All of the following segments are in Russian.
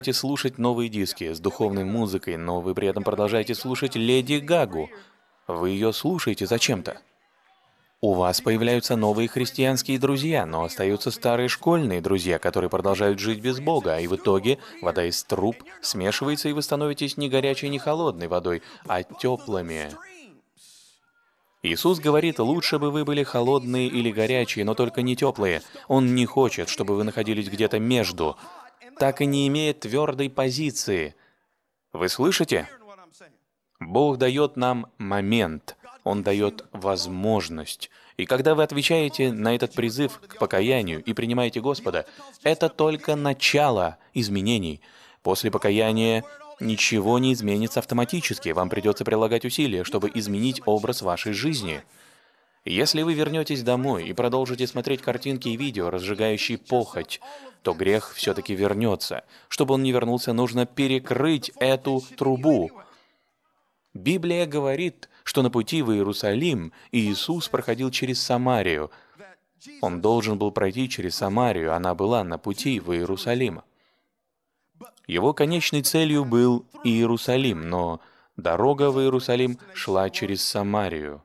слушать новые диски с духовной музыкой, но вы при этом продолжаете слушать Леди Гагу. Вы ее слушаете зачем-то. У вас появляются новые христианские друзья, но остаются старые школьные друзья, которые продолжают жить без Бога, и в итоге вода из труб смешивается, и вы становитесь не горячей, не холодной водой, а теплыми. Иисус говорит, лучше бы вы были холодные или горячие, но только не теплые. Он не хочет, чтобы вы находились где-то между, так и не имея твердой позиции. Вы слышите? Бог дает нам момент, Он дает возможность. И когда вы отвечаете на этот призыв к покаянию и принимаете Господа, это только начало изменений. После покаяния ничего не изменится автоматически, вам придется прилагать усилия, чтобы изменить образ вашей жизни. Если вы вернетесь домой и продолжите смотреть картинки и видео, разжигающие похоть, то грех все-таки вернется. Чтобы он не вернулся, нужно перекрыть эту трубу. Библия говорит, что на пути в Иерусалим Иисус проходил через Самарию. Он должен был пройти через Самарию, она была на пути в Иерусалим. Его конечной целью был Иерусалим, но дорога в Иерусалим шла через Самарию.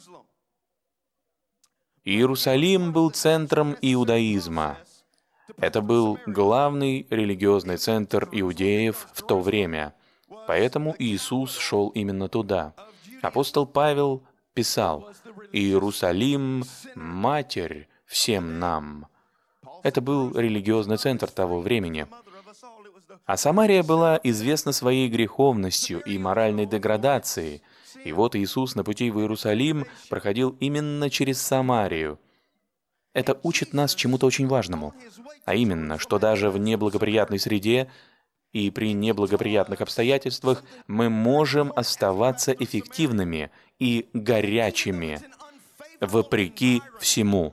Иерусалим был центром иудаизма. Это был главный религиозный центр иудеев в то время. Поэтому Иисус шел именно туда. Апостол Павел писал: «Иерусалим – Матерь всем нам». Это был религиозный центр того времени. А Самария была известна своей греховностью и моральной деградацией. И вот Иисус на пути в Иерусалим проходил именно через Самарию. Это учит нас чему-то очень важному, а именно, что даже в неблагоприятной среде и при неблагоприятных обстоятельствах мы можем оставаться эффективными и горячими, вопреки всему.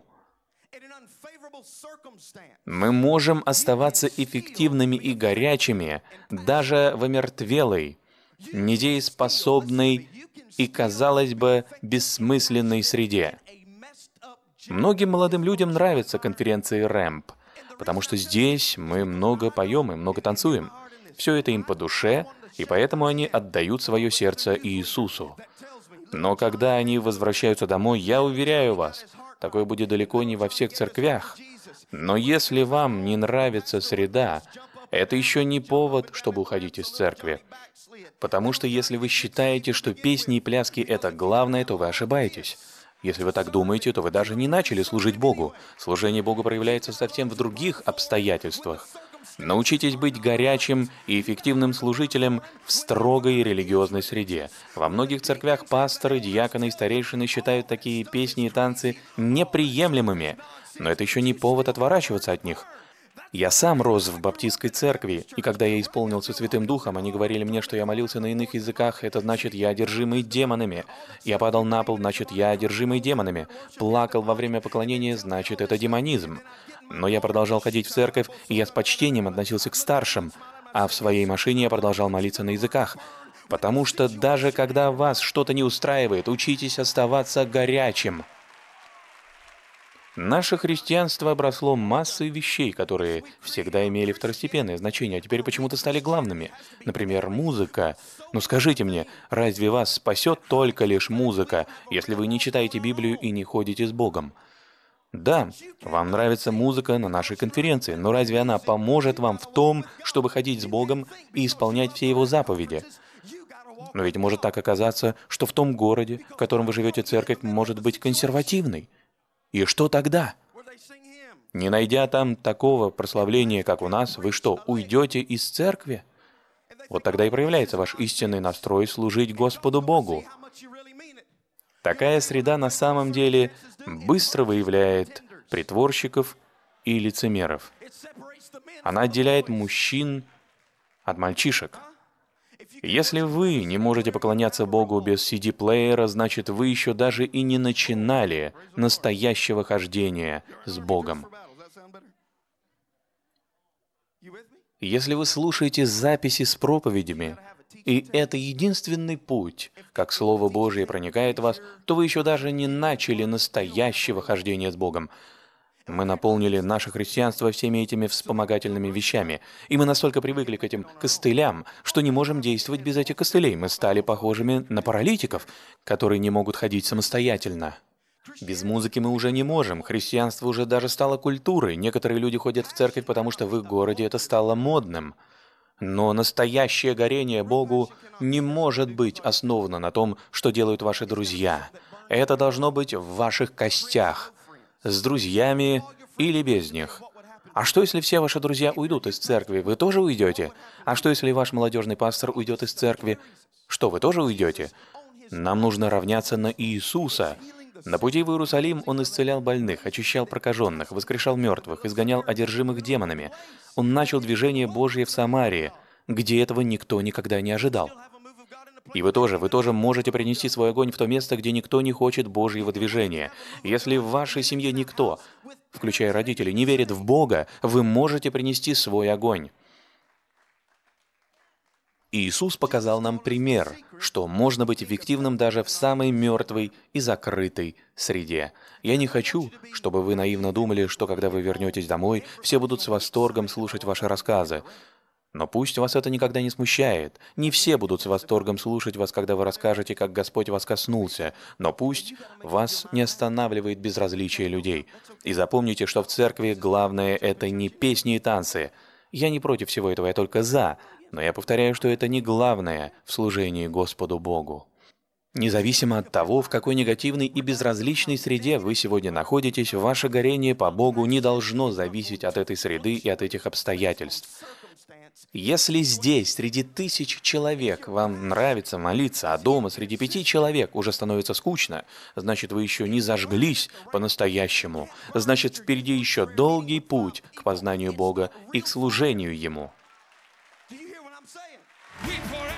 Мы можем оставаться эффективными и горячими даже в омертвелой, недееспособной и, казалось бы, бессмысленной среде. Многим молодым людям нравятся конференции Рэмп, потому что здесь мы много поем и много танцуем. Все это им по душе, и поэтому они отдают свое сердце Иисусу. Но когда они возвращаются домой, я уверяю вас, такое будет далеко не во всех церквях. Но если вам не нравится среда, это еще не повод, чтобы уходить из церкви. Потому что если вы считаете, что песни и пляски — это главное, то вы ошибаетесь. Если вы так думаете, то вы даже не начали служить Богу. Служение Богу проявляется совсем в других обстоятельствах. Научитесь быть горячим и эффективным служителем в строгой религиозной среде. Во многих церквях пасторы, диаконы и старейшины считают такие песни и танцы неприемлемыми, но это еще не повод отворачиваться от них. Я сам рос в баптистской церкви, и когда я исполнился Святым Духом, они говорили мне, что я молился на иных языках, это значит, я одержимый демонами. Я падал на пол, значит, я одержимый демонами. Плакал во время поклонения, значит, это демонизм. Но я продолжал ходить в церковь, и я с почтением относился к старшим, а в своей машине я продолжал молиться на языках. Потому что даже когда вас что-то не устраивает, учитесь оставаться горячим. Наше христианство обросло массой вещей, которые всегда имели второстепенное значение, а теперь почему-то стали главными. Например, музыка. Ну скажите мне, разве вас спасет только лишь музыка, если вы не читаете Библию и не ходите с Богом? Да, вам нравится музыка на нашей конференции, но разве она поможет вам в том, чтобы ходить с Богом и исполнять все Его заповеди? Но ведь может так оказаться, что в том городе, в котором вы живете, церковь может быть консервативной. И что тогда? Не найдя там такого прославления, как у нас, вы что, уйдете из церкви? Вот тогда и проявляется ваш истинный настрой служить Господу Богу. Такая среда на самом деле быстро выявляет притворщиков и лицемеров. Она отделяет мужчин от мальчишек. Если вы не можете поклоняться Богу без CD-плеера, значит, вы еще даже и не начинали настоящего хождения с Богом. Если вы слушаете записи с проповедями, и это единственный путь, как Слово Божие проникает в вас, то вы еще даже не начали настоящего хождения с Богом. Мы наполнили наше христианство всеми этими вспомогательными вещами, и мы настолько привыкли к этим костылям, что не можем действовать без этих костылей. Мы стали похожими на паралитиков, которые не могут ходить самостоятельно. Без музыки мы уже не можем. Христианство уже даже стало культурой. Некоторые люди ходят в церковь, потому что в их городе это стало модным. Но настоящее горение Богу не может быть основано на том, что делают ваши друзья. Это должно быть в ваших костях, с друзьями или без них. А что, если все ваши друзья уйдут из церкви? Вы тоже уйдете? А что, если ваш молодежный пастор уйдет из церкви? Что, вы тоже уйдете? Нам нужно равняться на Иисуса. На пути в Иерусалим Он исцелял больных, очищал прокаженных, воскрешал мертвых, изгонял одержимых демонами. Он начал движение Божье в Самарии, где этого никто никогда не ожидал. И вы тоже можете принести свой огонь в то место, где никто не хочет Божьего движения. Если в вашей семье никто, включая родителей, не верит в Бога, вы можете принести свой огонь. Иисус показал нам пример, что можно быть эффективным даже в самой мертвой и закрытой среде. Я не хочу, чтобы вы наивно думали, что когда вы вернетесь домой, все будут с восторгом слушать ваши рассказы. Но пусть вас это никогда не смущает. Не все будут с восторгом слушать вас, когда вы расскажете, как Господь вас коснулся. Но пусть вас не останавливает безразличие людей. И запомните, что в церкви главное — это не песни и танцы. Я не против всего этого, я только за. Но я повторяю, что это не главное в служении Господу Богу. Независимо от того, в какой негативной и безразличной среде вы сегодня находитесь, ваше горение по Богу не должно зависеть от этой среды и от этих обстоятельств. Если здесь, среди тысяч человек, вам нравится молиться, а дома среди 5 человек уже становится скучно, значит, вы еще не зажглись по-настоящему. Значит, впереди еще долгий путь к познанию Бога и к служению Ему.